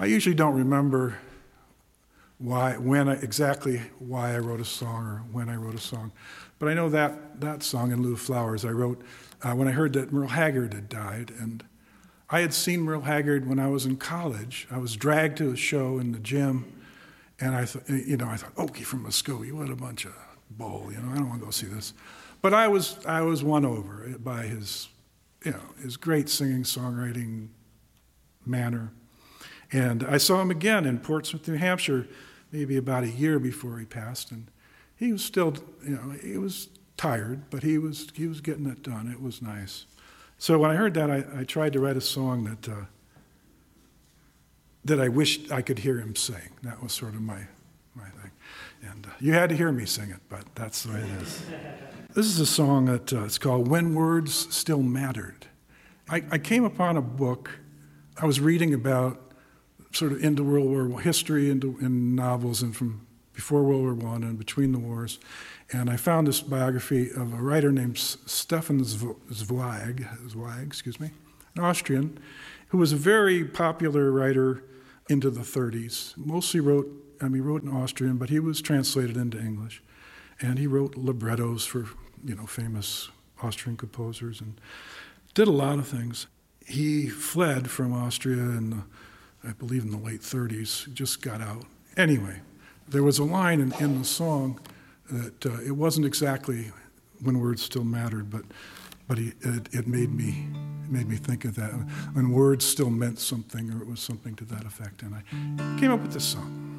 I usually don't remember exactly why I wrote a song or when I wrote a song, but I know that song, In Lieu of Flowers, I wrote when I heard that Merle Haggard had died, and I had seen Merle Haggard when I was in college. I was dragged to a show in the gym, and I thought, Okie from Muskogee, what a bunch of bull, I don't want to go see this. But I was won over by his great singing, songwriting manner. And I saw him again in Portsmouth, New Hampshire, maybe about a year before he passed, and he was still, he was tired, but he was getting it done. It was nice. So when I heard that, I tried to write a song that I wished I could hear him sing. That was sort of my thing. And you had to hear me sing it, but that's the way it is. This is a song that it's called When Words Still Mattered. I came upon a book. I was reading about sort of into World War history in novels and from before World War I and between the wars. And I found this biography of a writer named Stefan Zweig, an Austrian, who was a very popular writer into the 30s. Mostly wrote in Austrian, but he was translated into English. And he wrote librettos for, famous Austrian composers and did a lot of things. He fled from Austria I believe in the late 30s, just got out. Anyway, there was a line in the song that it wasn't exactly When Words Still Mattered, but it made me think of that, when words still meant something, or it was something to that effect. And I came up with this song.